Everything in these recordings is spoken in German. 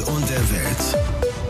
und der Welt.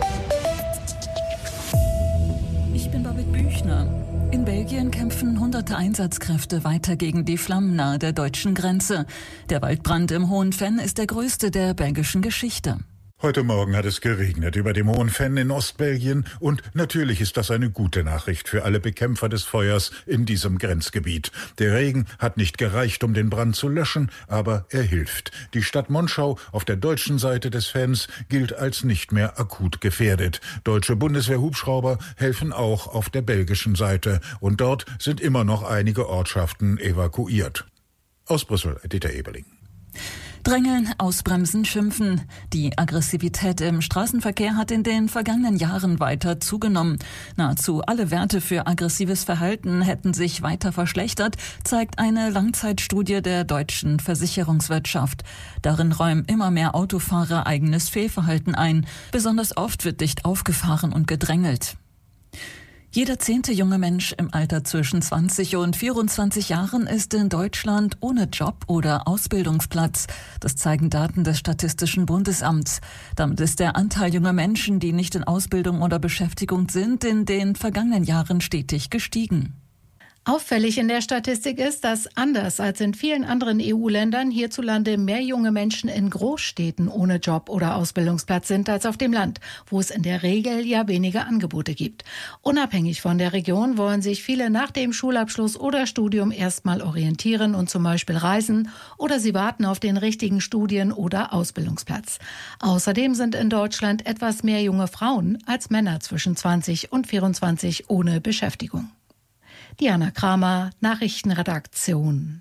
Ich bin Babette Büchner. In Belgien kämpfen hunderte Einsatzkräfte weiter gegen die Flammen nahe der deutschen Grenze. Der Waldbrand im Hohen Venn ist der größte der belgischen Geschichte. Heute Morgen hat es geregnet über dem Hohen Venn in Ostbelgien und natürlich ist das eine gute Nachricht für alle Bekämpfer des Feuers in diesem Grenzgebiet. Der Regen hat nicht gereicht, um den Brand zu löschen, aber er hilft. Die Stadt Monschau auf der deutschen Seite des Venns gilt als nicht mehr akut gefährdet. Deutsche Bundeswehr-Hubschrauber helfen auch auf der belgischen Seite und dort sind immer noch einige Ortschaften evakuiert. Aus Brüssel, Dieter Eberling. Drängeln, ausbremsen, schimpfen. Die Aggressivität im Straßenverkehr hat in den vergangenen Jahren weiter zugenommen. Nahezu alle Werte für aggressives Verhalten hätten sich weiter verschlechtert, zeigt eine Langzeitstudie der deutschen Versicherungswirtschaft. Darin räumen immer mehr Autofahrer eigenes Fehlverhalten ein. Besonders oft wird dicht aufgefahren und gedrängelt. Jeder 10. junge Mensch im Alter zwischen 20 und 24 Jahren ist in Deutschland ohne Job oder Ausbildungsplatz. Das zeigen Daten des Statistischen Bundesamts. Damit ist der Anteil junger Menschen, die nicht in Ausbildung oder Beschäftigung sind, in den vergangenen Jahren stetig gestiegen. Auffällig in der Statistik ist, dass anders als in vielen anderen EU-Ländern hierzulande mehr junge Menschen in Großstädten ohne Job oder Ausbildungsplatz sind als auf dem Land, wo es in der Regel ja weniger Angebote gibt. Unabhängig von der Region wollen sich viele nach dem Schulabschluss oder Studium erstmal orientieren und zum Beispiel reisen oder sie warten auf den richtigen Studien- oder Ausbildungsplatz. Außerdem sind in Deutschland etwas mehr junge Frauen als Männer zwischen 20 und 24 ohne Beschäftigung. Diana Kramer, Nachrichtenredaktion.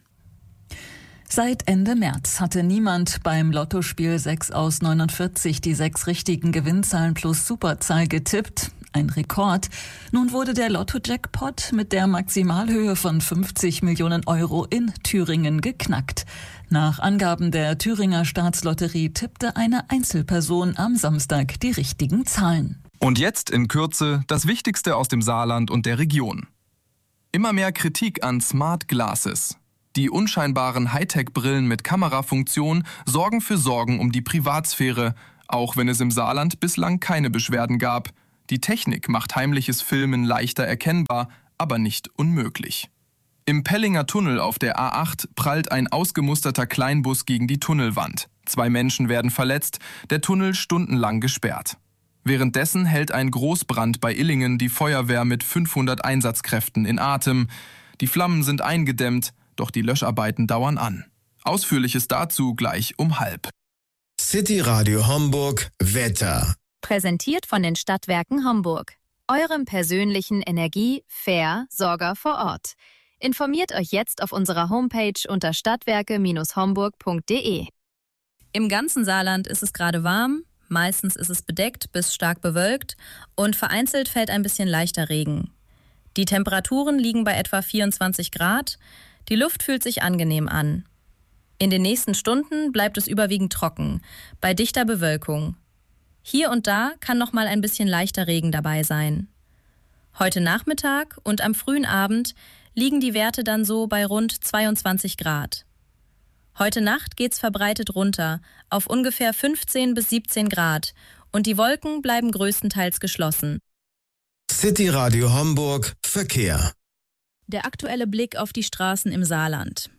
Seit Ende März hatte niemand beim Lottospiel 6 aus 49 die 6 richtigen Gewinnzahlen plus Superzahl getippt. Ein Rekord. Nun wurde der Lotto-Jackpot mit der Maximalhöhe von 50 Millionen Euro in Thüringen geknackt. Nach Angaben der Thüringer Staatslotterie tippte eine Einzelperson am Samstag die richtigen Zahlen. Und jetzt in Kürze das Wichtigste aus dem Saarland und der Region. Immer mehr Kritik an Smart Glasses. Die unscheinbaren Hightech-Brillen mit Kamerafunktion sorgen für Sorgen um die Privatsphäre, auch wenn es im Saarland bislang keine Beschwerden gab. Die Technik macht heimliches Filmen leichter erkennbar, aber nicht unmöglich. Im Pellinger Tunnel auf der A8 prallt ein ausgemusterter Kleinbus gegen die Tunnelwand. 2 Menschen werden verletzt, der Tunnel stundenlang gesperrt. Währenddessen hält ein Großbrand bei Illingen die Feuerwehr mit 500 Einsatzkräften in Atem. Die Flammen sind eingedämmt, doch die Löscharbeiten dauern an. Ausführliches dazu gleich um 12:30. City Radio Homburg Wetter. Präsentiert von den Stadtwerken Homburg. Eurem persönlichen Energie-Versorger vor Ort. Informiert euch jetzt auf unserer Homepage unter stadtwerke-homburg.de. Im ganzen Saarland ist es gerade warm. Meistens ist es bedeckt bis stark bewölkt und vereinzelt fällt ein bisschen leichter Regen. Die Temperaturen liegen bei etwa 24 Grad. Die Luft fühlt sich angenehm an. In den nächsten Stunden bleibt es überwiegend trocken, bei dichter Bewölkung. Hier und da kann noch mal ein bisschen leichter Regen dabei sein. Heute Nachmittag und am frühen Abend liegen die Werte dann so bei rund 22 Grad. Heute Nacht geht's verbreitet runter auf ungefähr 15 bis 17 Grad und die Wolken bleiben größtenteils geschlossen. City Radio Homburg Verkehr. Der aktuelle Blick auf die Straßen im Saarland.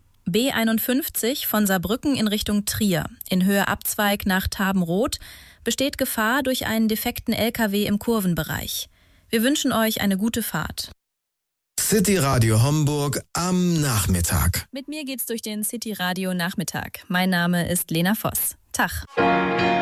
B51 von Saarbrücken in Richtung Trier, in Höhe Abzweig nach Tabenroth, besteht Gefahr durch einen defekten LKW im Kurvenbereich. Wir wünschen euch eine gute Fahrt. City Radio Homburg am Nachmittag. Mit mir geht's durch den City Radio Nachmittag. Mein Name ist Lena Voss. Tag.